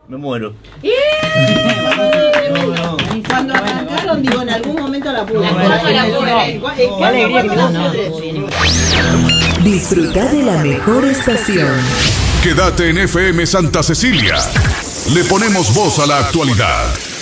Me muero. Cuando arrancaron, digo, en algún momento la pude. Disfruta de la mejor estación. Quédate en FM Santa Cecilia. Le ponemos voz a la actualidad.